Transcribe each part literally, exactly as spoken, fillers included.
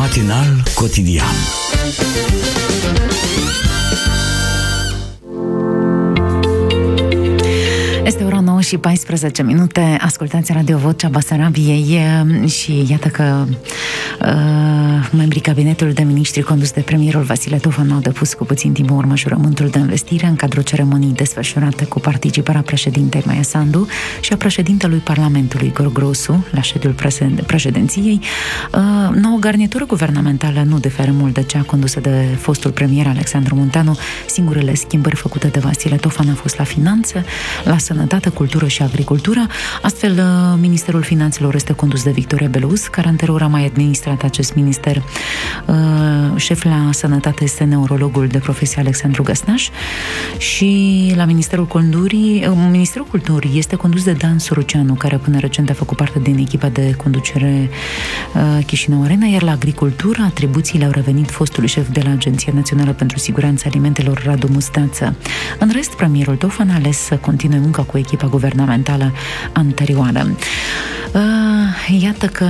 Matinal cotidian. Este ora nouă și paisprezece minute, ascultați Radio Vocea Basarabiei și iată că uh, membrii cabinetului de miniștri condus de premierul Vasile Tofan au depus cu puțin timp în urmă jurământul de învestire în cadrul ceremonii desfășurate cu participarea președintei Maia Sandu și a președintelui Parlamentului Igor Grosu la șediul președinției. Uh, nouă garnitură guvernamentală nu diferă mult de cea condusă de fostul premier Alexandru Munteanu. Singurele schimbări făcute de Vasile Tofan a fost la finanțe, la sănătate, cultură și agricultură. Astfel, Ministerul Finanțelor este condus de Victoria Beluz, care anterior a mai administrat acest minister. Șef la sănătate este neurologul de profesie Alexandru Găsnaș și la Ministerul Culturii, Ministerul Culturii este condus de Dan Suruceanu, care până recent a făcut parte din echipa de conducere Chișinău Arena, iar la agricultură atribuțiile au revenit fostului șef de la Agenția Națională pentru Siguranța Alimentelor, Radu Mustață. În rest, premierul Tofan a ales să continue munca cu echipa guvernamentală anterioară. Uh, iată că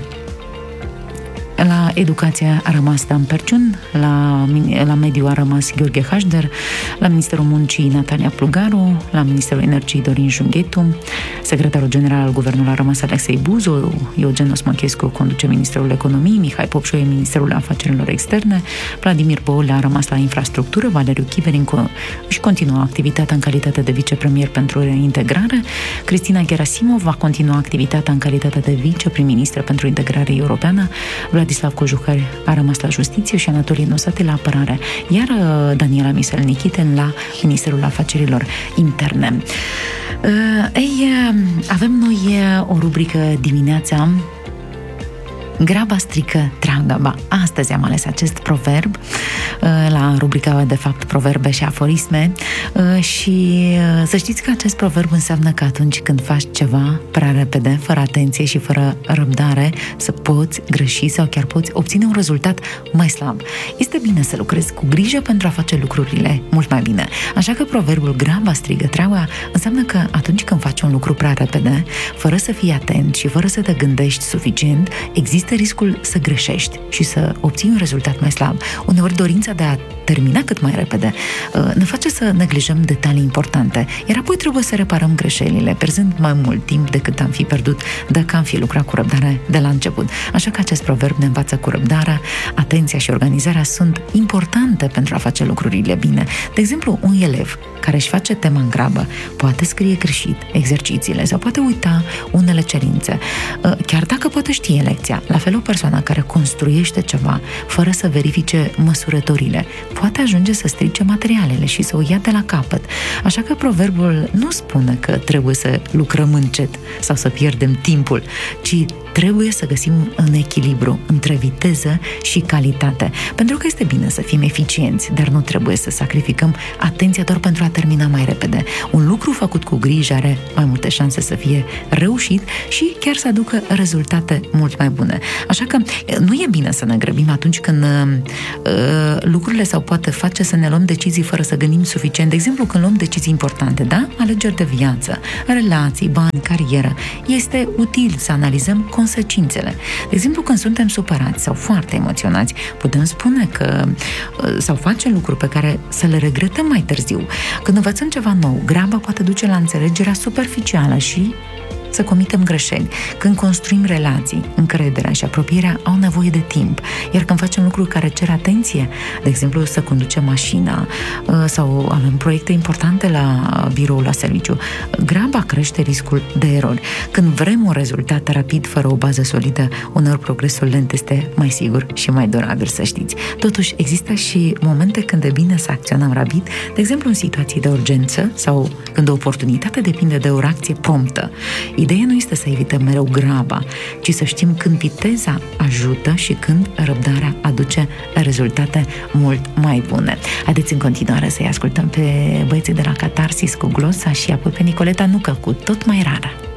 la educație a rămas Dan Perciun, la, la mediu a rămas Gheorghe Hașder, la Ministerul Muncii Natalia Plugaru, la Ministerul Energiei Dorin Junghetu, secretarul general al Guvernului a rămas Alexei Buzu, Eugen Osmachescu conduce Ministerul Economiei, Mihai Popșu e Ministerul Afacerilor Externe, Vladimir Băulea a rămas la infrastructură, Valeriu Chiverin își continuă activitatea în calitate de vicepremier pentru integrare, Cristina Gerasimov va continua activitatea în calitate de viceprim-ministră pentru integrare europeană, Vladislav Cojucări a rămas la justiție și Anatolie Nosate la apărare, iar Daniela Misel Nichiten la Ministerul Afacerilor Interne. Ei, avem noi o rubrică dimineața, graba strică treaba. Astăzi am ales acest proverb la rubrica, de fapt, proverbe și aforisme și să știți că acest proverb înseamnă că atunci când faci ceva prea repede, fără atenție și fără răbdare, să poți greși sau chiar poți obține un rezultat mai slab. Este bine să lucrezi cu grijă pentru a face lucrurile mult mai bine. Așa că proverbul graba strigă treaba înseamnă că atunci când faci un lucru prea repede, fără să fii atent și fără să te gândești suficient, există riscul să greșești și să obții un rezultat mai slab. Uneori dorința de a termina cât mai repede ne face să neglijăm detalii importante, iar apoi trebuie să reparăm greșelile, pierzând mai mult timp decât am fi pierdut dacă am fi lucrat cu răbdare de la început. Așa că acest proverb ne învață cu răbdarea, atenția și organizarea sunt importante pentru a face lucrurile bine. De exemplu, un elev care își face tema în grabă poate scrie greșit exercițiile sau poate uita unele cerințe, chiar dacă poate știe lecția. La fel, o persoană care construiește ceva fără să verifice măsurătorile poate ajunge să strice materialele și să o ia de la capăt. Așa că proverbul nu spune că trebuie să lucrăm încet sau să pierdem timpul, ci trebuie să găsim un echilibru între viteză și calitate. Pentru că este bine să fim eficienți, dar nu trebuie să sacrificăm atenția doar pentru a termina mai repede. Un lucru făcut cu grijă are mai multe șanse să fie reușit și chiar să aducă rezultate mult mai bune. Așa că nu e bine să ne grăbim atunci când uh, lucrurile sau poate face să ne luăm decizii fără să gândim suficient. De exemplu, când luăm decizii importante, da? Alegeri de viață, relații, bani, carieră. Este util să analizăm consecințele. De exemplu, când suntem supărați sau foarte emoționați, putem spune că sau face lucruri pe care să le regretăm mai târziu. Când învățăm ceva nou, graba poate duce la înțelegerea superficială și să comitem greșeli. Când construim relații, încrederea și apropierea au nevoie de timp. Iar când facem lucruri care cer atenție, de exemplu să conducem mașina sau avem proiecte importante la birou, la serviciu, graba crește riscul de erori. Când vrem un rezultat rapid fără o bază solidă, uneori progresul lent este mai sigur și mai durabil, să știți. Totuși, există și momente când e bine să acționăm rapid, de exemplu în situații de urgență sau când o oportunitate depinde de o reacție promptă. Ideea nu este să evităm mereu graba, ci să știm când viteza ajută și când răbdarea aduce rezultate mult mai bune. Haideți în continuare să-i ascultăm pe băieții de la Catarsis cu Glosa și apoi pe Nicoleta Nucă cu Tot mai rară.